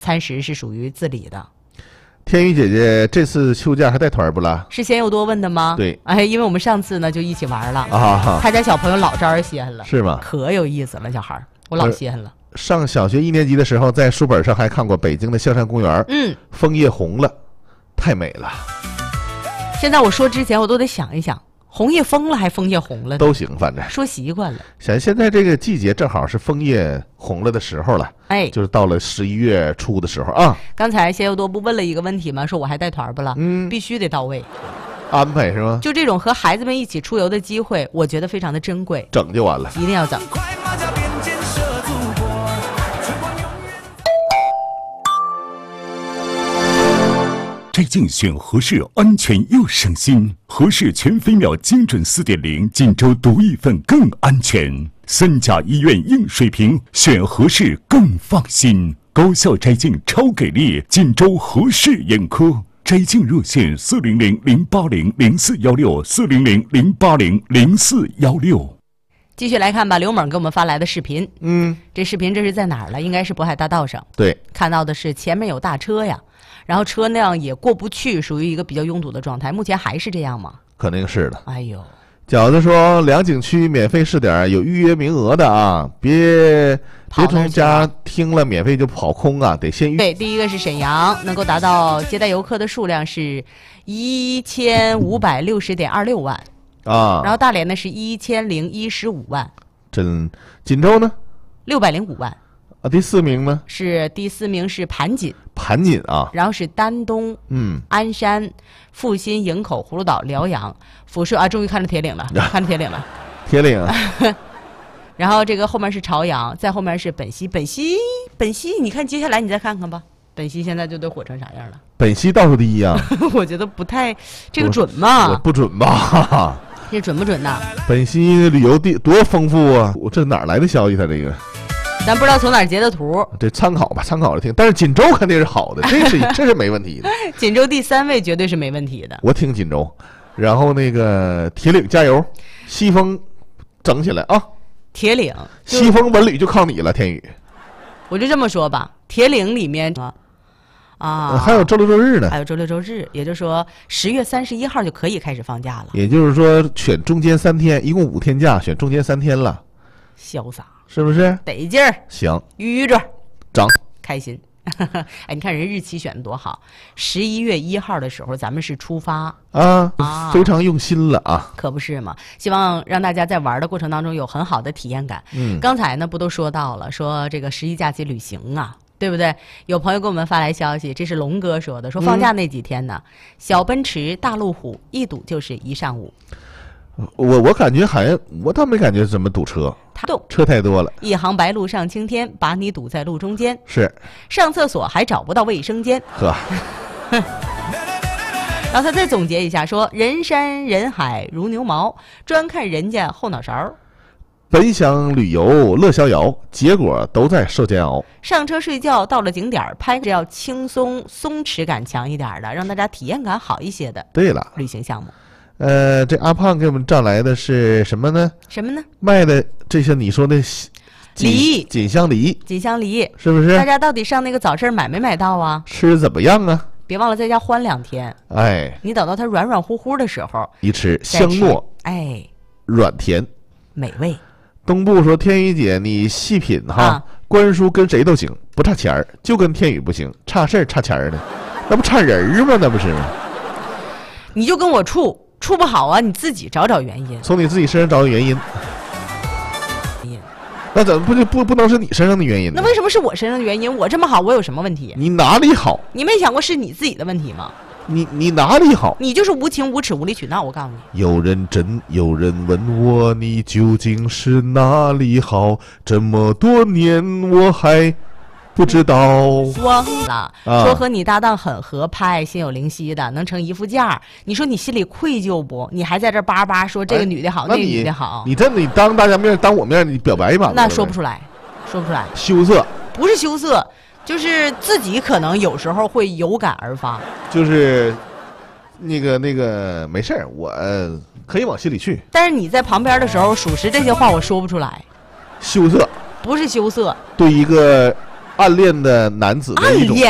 餐食是属于自理的。 天宇姐姐这次休假还带团不啦？ 是鲜又多问的吗？ 对， 哎，因为我们上次呢就一起玩了啊， 他家小朋友老招人稀罕了， 是吗？ 可有意思了，小孩我老稀罕了。 上小学1年级的时候，在书本上还看过北京的象山公园，枫叶红了，太美了。 现在我说之前我都得想一想，红叶枫了还枫叶红了都行，反正说习惯了。 现在这个季节正好是枫叶红了的时候了， 哎， 就是到了11月初的时候啊。 刚才鲜又多不问了一个问题吗？说我还带团不了？必须得到位， 安排是吗？ 就这种和孩子们一起出游的机会，我觉得非常的珍贵， 整就完了， 一定要整。 摘镜选合适，安全又省心。合适全飞秒精准4.0，锦州独一份更安全。3甲医院硬水平，选合适更放心。高效摘镜超给力，锦州合适眼科摘镜热线400-080-0416，400-080-0416。 继续来看吧，刘猛给我们发来的视频。这视频这是在哪儿了？应该是渤海大道上。 对， 看到的是前面有大车呀，然后车辆也过不去，属于一个比较拥堵的状态。目前还是这样吗？ 肯定是的。 哎呦， 饺子说两景区免费试点，有预约名额的啊，别从家听了免费就跑空啊，得先预。 对，第一个是沈阳，能够达到接待游客的数量是1560.26万。然后大连呢是1015万， 锦州呢 605万啊。第4名呢？ 第4名是盘锦啊， 然后是丹东、鞍山、阜新、营口、葫芦岛、辽阳、抚顺啊，终于看着铁岭了， 铁岭。 然后这个后面是朝阳，再后面是本溪，你看接下来你再看看吧，本溪现在就都火成啥样了？ 本溪倒数第一啊， 我觉得不太，这个准吗？ 不准吧？ 这准不准呢？ 本溪旅游地多丰富啊！这哪来的消息？他这个， 咱不知道从哪儿截的图。 这参考吧，参考着听。但是锦州肯定是好的，这是没问题的。 锦州第3位绝对是没问题的。 我听锦州，然后那个铁岭加油，西风整起来啊！ 铁岭， 西风文旅就靠你了，天宇。 我就这么说吧，铁岭里面还有周六周日呢， 也就是说10月31号就可以开始放假了。 也就是说选中间3天，一共5天假，选中间3天了， 潇洒是不是？ 得劲儿， 行， 捋着， 整， 开心。哎，你看人日期选的多好，11月1号的时候咱们是出发非常用心了啊， 可不是嘛？希望让大家在玩的过程当中有很好的体验感。刚才呢不都说到了，说这个11假期旅行啊，对不对？有朋友给我们发来消息，这是龙哥说的，说放假那几天呢，小奔驰、大路虎一堵就是1上午。 我感觉我倒没感觉怎么堵车，车太多了。 一行白鹭上青天，把你堵在路中间。 是， 上厕所还找不到卫生间。 呵。 然后他再总结一下说，人山人海如牛毛，专看人家后脑勺。 本想旅游乐逍遥，结果都在受煎熬。 上车睡觉，到了景点拍着要轻松松弛感强一点的，让大家体验感好一些的。 对了， 旅行项目。 这阿胖给我们找来的是什么呢？卖的这些你说的梨， 锦香梨，是不是？ 大家到底上那个早市买没买到啊？ 吃怎么样啊？ 别忘了在家欢2天。 哎， 你等到它软软乎乎的时候， 一吃香糯， 哎， 软甜， 美味。 东部说天宇姐，你细品哈，观书跟谁都行，不差钱儿，就跟天宇不行，差事儿差钱儿的，那不差人儿吗？那不是吗？ 你就跟我处不好啊，你自己找找原因， 从你自己身上找原因。那怎么不能是你身上的原因呢？ 那为什么是我身上的原因？我这么好，我有什么问题？ 你哪里好？ 你没想过是你自己的问题吗？ 你哪里好？ 你就是无情无耻无理取闹，我告诉你。 有人问我，你究竟是哪里好？这么多年我还不知道。 忘了说和你搭档很合拍，心有灵犀的，能成一副架。你说你心里愧疚不？你还在这叭叭说这个女的好，那个女的好。 你当大家面当我面你表白一把， 那说不出来。 羞涩， 不是羞涩，就是自己可能有时候会有感而发。 就是那个没事儿，我可以往心里去。 但是你在旁边的时候，属实这些话我说不出来。 羞涩， 不是羞涩。 对一个暗恋的男子的一种